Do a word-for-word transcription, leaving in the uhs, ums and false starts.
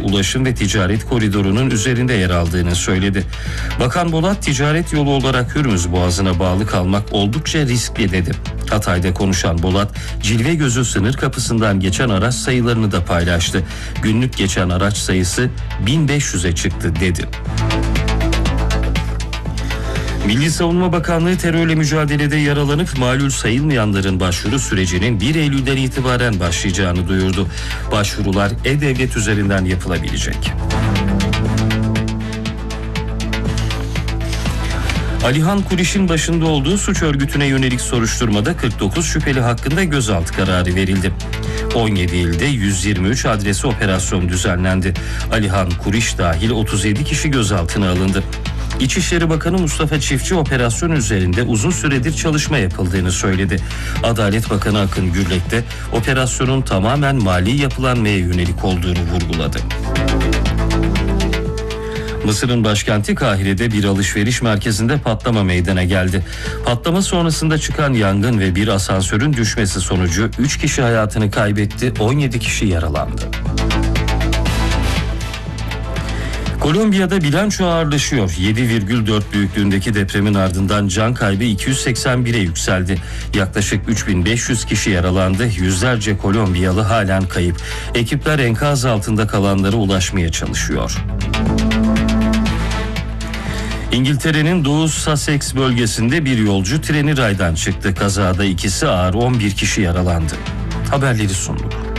ulaşım ve ticaret koridorunun üzerinde yer aldığını söyledi. Bakan Bolat, ticaret yolu olarak Hürmüz Boğazı'na bağlı kalmak oldukça riskli dedi. Hatay'da konuşan Bolat, Cilvegözü sınır kapısından geçen araç sayılarını da paylaştı. Günlük geçen araç sayısı bin beş yüze çıktı dedi. Milli Savunma Bakanlığı terörle mücadelede yaralanıp malul sayılmayanların başvuru sürecinin bir Eylül'den itibaren başlayacağını duyurdu. Başvurular E-Devlet üzerinden yapılabilecek. Alihan Kuriş'in başında olduğu suç örgütüne yönelik soruşturmada kırk dokuz şüpheli hakkında gözaltı kararı verildi. on yedi ilde yüz yirmi üç adresi operasyon düzenlendi. Alihan Kuriş dahil otuz yedi kişi gözaltına alındı. İçişleri Bakanı Mustafa Çiftçi operasyon üzerinde uzun süredir çalışma yapıldığını söyledi. Adalet Bakanı Akın Gürlek de operasyonun tamamen mali yapılanmaya yönelik olduğunu vurguladı. Mısır'ın başkenti Kahire'de bir alışveriş merkezinde patlama meydana geldi. Patlama sonrasında çıkan yangın ve bir asansörün düşmesi sonucu üç kişi hayatını kaybetti, on yedi kişi yaralandı. Kolombiya'da bilanço ağırlaşıyor. yedi virgül dört büyüklüğündeki depremin ardından can kaybı iki yüz seksen bire yükseldi. Yaklaşık üç bin beş yüz kişi yaralandı. Yüzlerce Kolombiyalı halen kayıp. Ekipler enkaz altında kalanlara ulaşmaya çalışıyor. İngiltere'nin Doğu Sussex bölgesinde bir yolcu treni raydan çıktı. Kazada ikisi ağır, on bir kişi yaralandı. Haberleri sunduk.